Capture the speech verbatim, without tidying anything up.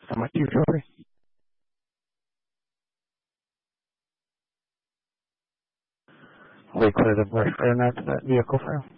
How much do you jewelry? We clear the brush for that, that vehicle file.